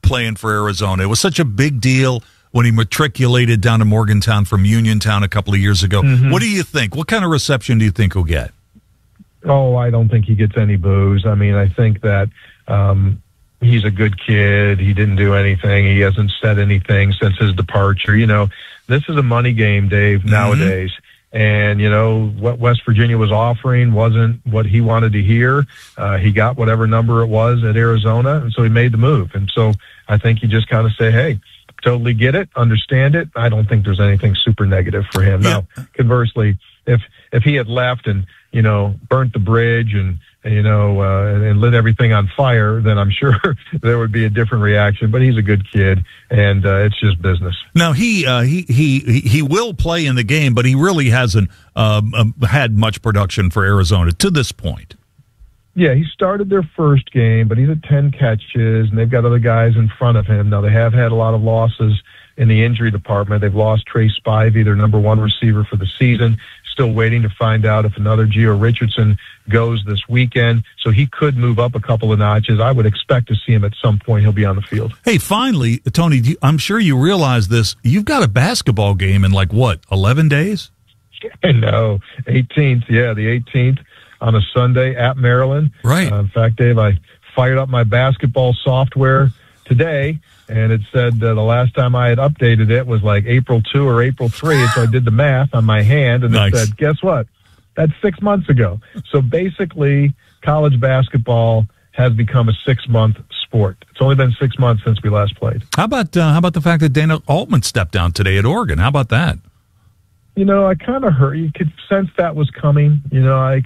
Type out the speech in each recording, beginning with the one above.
playing for Arizona. It was such a big deal when he matriculated down to Morgantown from Uniontown a couple of years ago. Mm-hmm. What do you think? What kind of reception do you think he'll get? Oh, I don't think he gets any boos. I mean, I think that he's a good kid. He didn't do anything. He hasn't said anything since his departure. You know, this is a money game, Dave, nowadays. And, you know, what West Virginia was offering wasn't what he wanted to hear. He got whatever number it was at Arizona, and so he made the move. And so I think you just kind of say, hey, totally get it, understand it. I don't think there's anything super negative for him. Yeah. Now, conversely, if he had left and, you know, burnt the bridge and lit everything on fire, then I'm sure there would be a different reaction. But he's a good kid, and it's just business. Now he will play in the game, but he really hasn't had much production for Arizona to this point. Yeah, he started their first game, but he's at 10 catches, and they've got other guys in front of him. Now they have had a lot of losses in the injury department. They've lost Trey Spivey, their number one receiver for the season. Still waiting to find out if another Gio Richardson goes this weekend. So he could move up a couple of notches. I would expect to see him at some point. He'll be on the field. Hey, finally, Tony, I'm sure you realize this. You've got a basketball game in 11 days? I know. 18th. Yeah, the 18th on a Sunday at Maryland. Right. In fact, Dave, I fired up my basketball software today, and it said the last time I had updated it was like April 2 or April 3. And so I did the math on my hand, and It said, guess what? That's 6 months ago. So basically, college basketball has become a 6-month sport. It's only been 6 months since we last played. How about the fact that Dana Altman stepped down today at Oregon? How about that? You know, I kind of heard. You could sense that was coming. It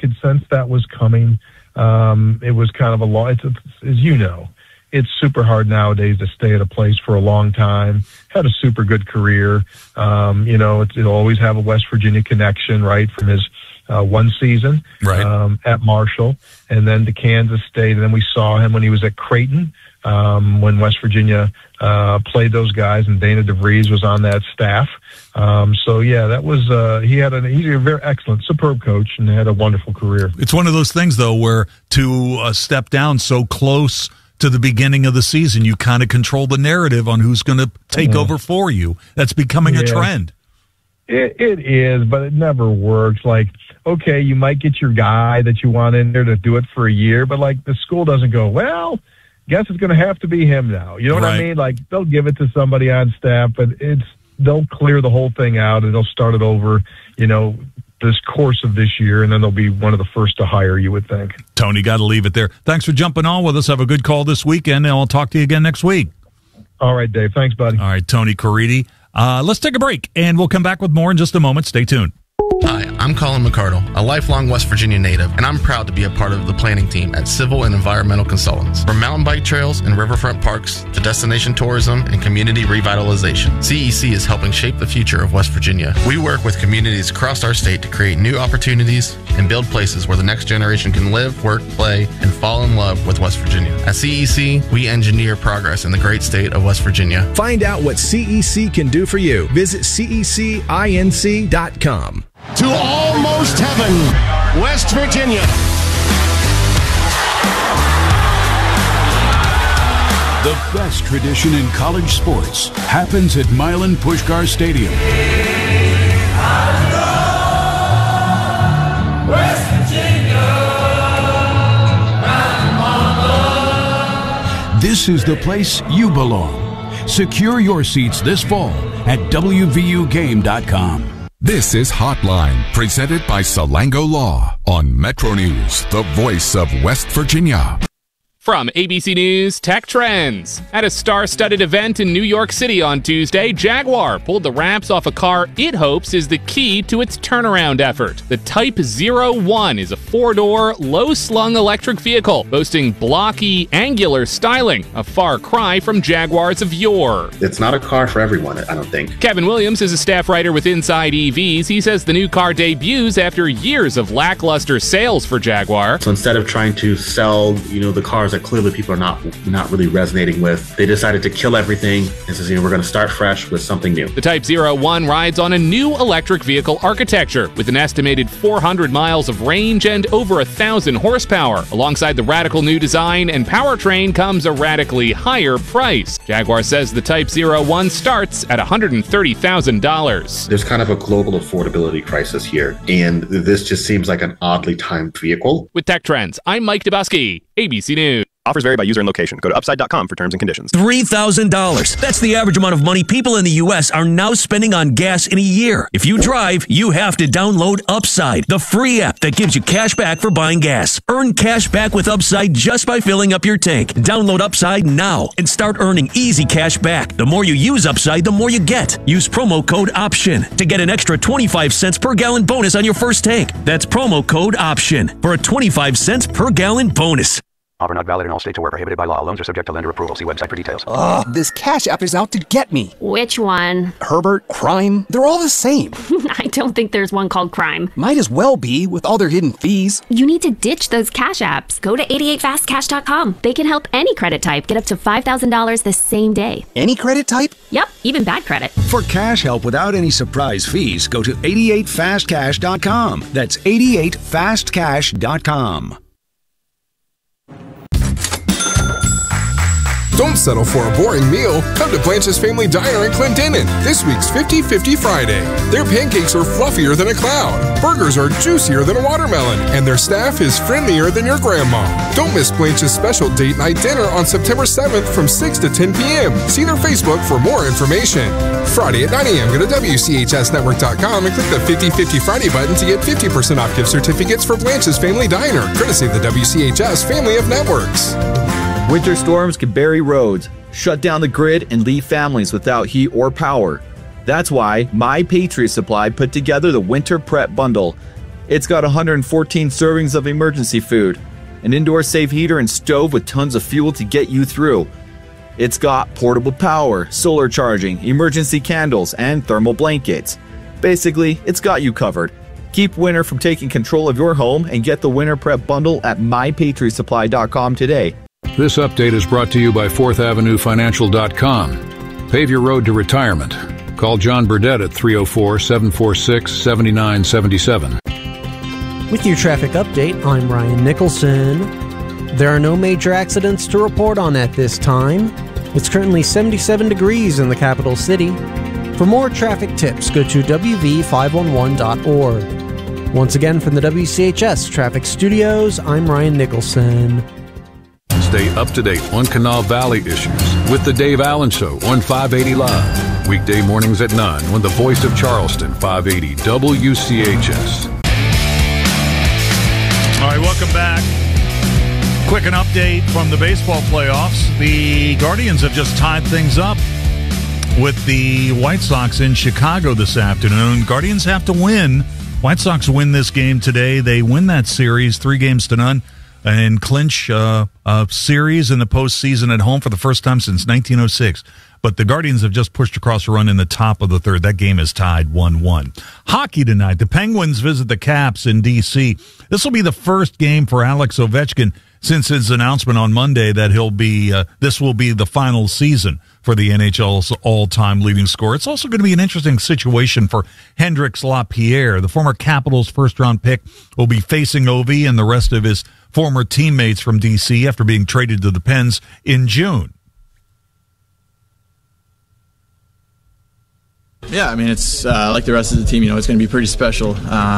was kind of a long. As you know, it's super hard nowadays to stay at a place for a long time. Had a super good career. It'll always have a West Virginia connection, right, from his one season at Marshall, and then to Kansas State. And then we saw him when he was at Creighton, when West Virginia played those guys, and Dana DeVries was on that staff. That was he's a very excellent, superb coach, and had a wonderful career. It's one of those things, though, where to step down so close to the beginning of the season, you kind of control the narrative on who's going to take over for you. That's becoming a trend. It is, but it never works. Like, okay, you might get your guy that you want in there to do it for a year, but like the school doesn't go, well, guess it's going to have to be him now. You know what I mean? Like, they'll give it to somebody on staff, but they'll clear the whole thing out and they'll start it over, this course of this year, and then they'll be one of the first to hire, you would think. Tony, got to leave it there. Thanks for jumping on with us. Have a good call this weekend, and I'll talk to you again next week. All right, Dave. Thanks, buddy. All right, Tony Caridi. Let's take a break, and we'll come back with more in just a moment. Stay tuned. Hi, I'm Colin McCardle, a lifelong West Virginia native, and I'm proud to be a part of the planning team at Civil and Environmental Consultants. From mountain bike trails and riverfront parks to destination tourism and community revitalization, CEC is helping shape the future of West Virginia. We work with communities across our state to create new opportunities and build places where the next generation can live, work, play, and fall in love with West Virginia. At CEC, we engineer progress in the great state of West Virginia. Find out what CEC can do for you. Visit cecinc.com. To almost heaven, West Virginia. The best tradition in college sports happens at Milan Puskar Stadium. West Virginia. This is the place you belong. Secure your seats this fall at WVUGame.com. This is Hotline, presented by Salango Law on Metro News, the voice of West Virginia. From ABC News Tech Trends. At a star-studded event in New York City on Tuesday, Jaguar pulled the wraps off a car it hopes is the key to its turnaround effort. The Type 01 is a four-door, low-slung electric vehicle, boasting blocky, angular styling, a far cry from Jaguars of yore. It's not a car for everyone, I don't think. Kevin Williams is a staff writer with Inside EVs. He says the new car debuts after years of lackluster sales for Jaguar. So instead of trying to sell, the cars that that clearly people are not really resonating with. They decided to kill everything and says, we're going to start fresh with something new. The Type 01 rides on a new electric vehicle architecture with an estimated 400 miles of range and over 1,000 horsepower. Alongside the radical new design and powertrain comes a radically higher price. Jaguar says the Type 01 starts at $130,000. There's kind of a global affordability crisis here, and this just seems like an oddly timed vehicle. With Tech Trends, I'm Mike Dubusky, ABC News. Offers vary by user and location. Go to upside.com for terms and conditions. $3,000. That's the average amount of money people in the U.S. are now spending on gas in a year. If you drive, you have to download Upside, the free app that gives you cash back for buying gas. Earn cash back with Upside just by filling up your tank. Download Upside now and start earning easy cash back. The more you use Upside, the more you get. Use promo code OPTION to get an extra 25 cents per gallon bonus on your first tank. That's promo code OPTION for a 25 cents per gallon bonus. Offer not valid in all states or where prohibited by law. Loans are subject to lender approval. See website for details. Ugh, this Cash App is out to get me. Which one? Herbert, Crime, they're all the same. I don't think there's one called Crime. Might as well be, with all their hidden fees. You need to ditch those Cash Apps. Go to 88fastcash.com. They can help any credit type get up to $5,000 the same day. Any credit type? Yep, even bad credit. For cash help without any surprise fees, go to 88fastcash.com. That's 88fastcash.com. Don't settle for a boring meal. Come to Blanche's Family Diner in Clendenin this week's 50-50 Friday. Their pancakes are fluffier than a cloud, burgers are juicier than a watermelon, and their staff is friendlier than your grandma. Don't miss Blanche's special date night dinner on September 7th from 6 to 10 p.m. See their Facebook for more information. Friday at 9 a.m. Go to WCHSnetwork.com and click the 50-50 Friday button to get 50% off gift certificates for Blanche's Family Diner, courtesy of the WCHS family of networks. Winter storms can bury roads, shut down the grid, and leave families without heat or power. That's why My Patriot Supply put together the Winter Prep Bundle. It's got 114 servings of emergency food, an indoor safe heater and stove with tons of fuel to get you through. It's got portable power, solar charging, emergency candles, and thermal blankets. Basically, it's got you covered. Keep winter from taking control of your home and get the Winter Prep Bundle at MyPatriotSupply.com today. This update is brought to you by 4thAvenueFinancial.com. Pave your road to retirement. Call John Burdett at 304-746-7977. With your traffic update, I'm Ryan Nicholson. There are no major accidents to report on at this time. It's currently 77 degrees in the capital city. For more traffic tips, go to WV511.org. Once again from the WCHS Traffic Studios, I'm Ryan Nicholson. Stay up to date on Canal Valley issues with The Dave Allen Show on 580 Live. Weekday mornings at 9 on the voice of Charleston, 580 WCHS. All right, welcome back. Quick an update from the baseball playoffs. The Guardians have just tied things up with the White Sox in Chicago this afternoon. Guardians have to win. White Sox win this game today. They win that series 3-0 and clinch a series in the postseason at home for the first time since 1906. But the Guardians have just pushed across a run in the top of the third. That game is tied 1-1. Hockey tonight. The Penguins visit the Caps in D.C. This will be the first game for Alex Ovechkin since his announcement on Monday that this will be the final season for the NHL's all-time leading scorer. It's also going to be an interesting situation for Hendrix Lapierre. The former Capitals first-round pick will be facing Ovi and the rest of his former teammates from D.C. after being traded to the Pens in June. Yeah, I mean, it's like the rest of the team, it's going to be pretty special.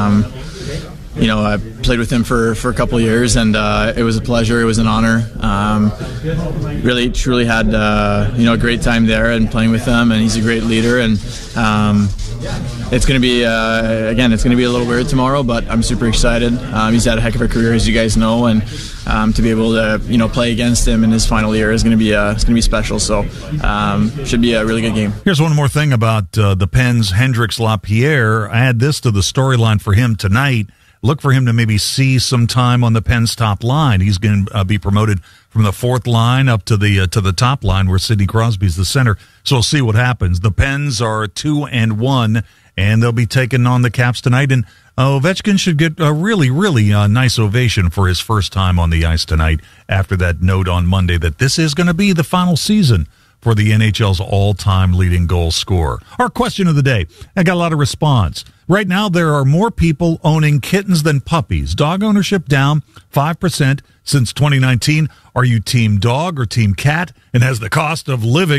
I played with him for a couple of years, and it was a pleasure. It was an honor. Really, truly had a great time there and playing with him, and he's a great leader. And it's going to be it's going to be a little weird tomorrow, but I'm super excited. He's had a heck of a career, as you guys know, and to be able to play against him in his final year is going to be special. So should be a really good game. Here's one more thing about the Pens' Hendrix Lapierre. Add this to the storyline for him tonight. Look for him to maybe see some time on the Pens' top line. He's going to be promoted from the fourth line up to the top line where Sidney Crosby's the center. So we'll see what happens. The Pens are 2-1 and they'll be taking on the Caps tonight. And Ovechkin should get a really, really nice ovation for his first time on the ice tonight after that note on Monday that this is going to be the final season for the NHL's all-time leading goal scorer. Our question of the day. I got a lot of response. Right now, there are more people owning kittens than puppies. Dog ownership down 5% since 2019. Are you team dog or team cat? And has the cost of living